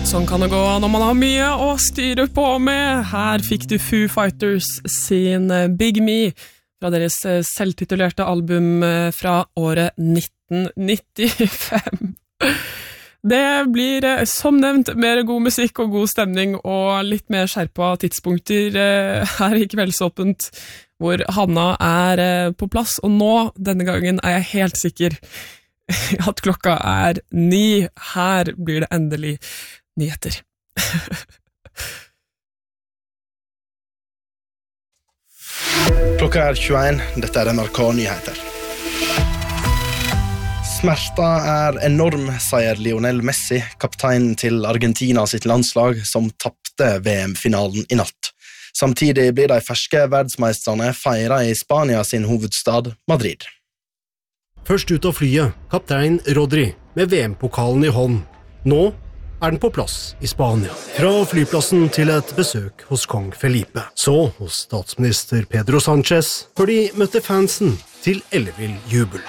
Sånn kan det gå når man har mye å styre på med. Her fikk du Foo Fighters sin Big Me fra deres selvtitulerte album fra året 1995. Det blir som nevnt mer god musikk og god stemning og litt mer skjerpa tidspunkter her i Kveldsåpent, hvor Hanna på plass. Og nå, denne gangen, jeg helt sikker at klokka 9. Her blir det endelig nyheter. Klokka 21, dette NRK Nyheter. Smerta enorm, sier Lionel Messi, kapteinen til Argentina sitt landslag, som tappte VM-finalen i natt. Samtidig blir de ferske verdensmeistrene feiret i Spania sin hovedstad, Madrid. Først ut av flyet, kaptein Rodri, med VM-pokalen i hånd. Nå den på plass i Spania. Fra flyplassen til et besøk hos kong Felipe. Så hos statsminister Pedro Sánchez, før de møtte fansen til ellevill jubel.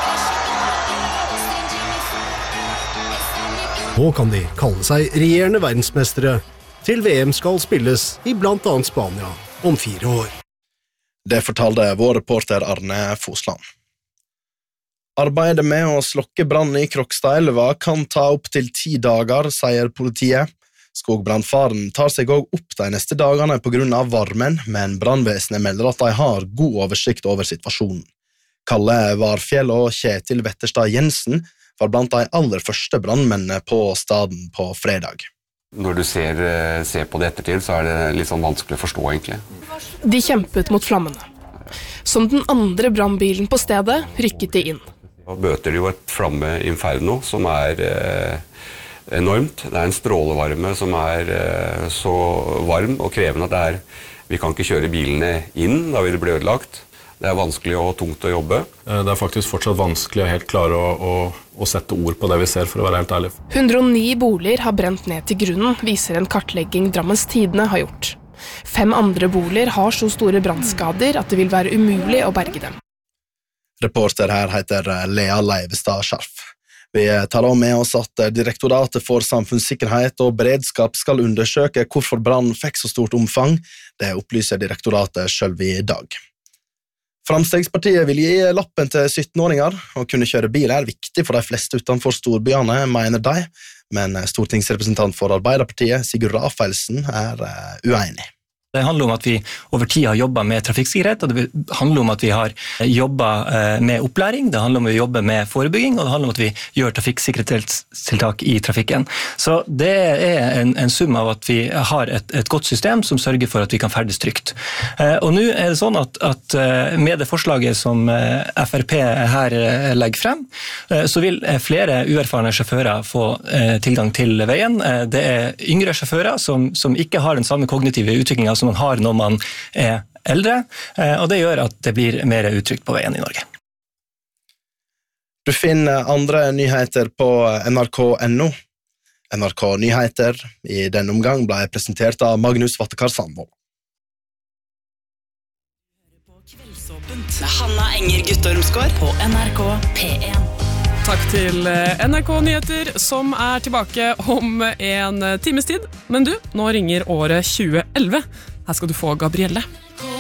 Nå kan de kalle seg regjerende verdensmestere, til VM skal spilles i blant annet Spania om 4 år. Det fortalte vår reporter Arne Fosland. Arbeidet med å slokke brann i Krokstadelva kan ta opp til 10 dager, sier politiet. Skogbrannfaren tar seg også opp de neste dagene på grunn av varmen, men brannvesenet melder at de har god oversikt over situasjonen. Kalle Varfjell og Kjetil Wetterstad Jensen var blant de aller første brannmennene på staden på fredag. Når du ser på det ettertid, så det litt sånn vanskelig å forstå egentlig. De kjempet mot flammene. Som den andre brannbilen på stedet rykket de inn. Da bøter jo et flammeinferno som enormt. Det en strålevarme som så varm og krevende at vi kan ikke kjøre bilene inn da vi blir ødelagt. Det vanskelig og tungt å jobbe. Det faktisk fortsatt vanskelig å helt klare å sette ord på det vi ser, for å være helt ærlig. 109 boliger har brent ned til grunnen, viser en kartlegging Drammens Tidende har gjort. 5 andre boliger har så store brannskader at det vil være umulig å berge dem. Reporter her heter Lea Leivestad Scharf. Vi tar også med oss at Direktoratet for samfunnssikkerhet og beredskap skal undersøke hvorfor brann fikk så stort omfang. Det opplyser direktoratet selv i dag. Fremskrittspartiet vil gi lappen til 17-åringer, og kunne kjøre bil viktig for de fleste utenfor storbyene, mener de, men stortingsrepresentant for Arbeiderpartiet, Sigurd Rafaelsen, uenig. Det handler om at vi over tid har jobbet med trafikksikkerhet, og det handler om at vi har jobbet med opplæring, det handler om at vi jobber med forebygging, og det handler om at vi gjør trafikksikkerhetstiltak i trafikken. Så det en sum av at vi har et godt system som sørger for at vi kan ferdes trygt. Og nå det sånn at med det forslaget som FrP her legger frem, så vil flere uerfarne sjåfører få tilgang til veien. Det yngre sjåfører som ikke har den samme kognitive utviklingen som man har når man eldre, og det gjør at det blir mer utrygt på veien i Norge. Du finner andre nyheter på nrk.no. NRK Nyheter i denne omgang ble presentert av Magnus Vattekar Sandvold. Med Hanna Enger Guttormsgård på NRK P1. Takk til NRK Nyheter, som tilbake om en times tid. Men du, nå ringer året 2011. Her skal du få Gabrielle.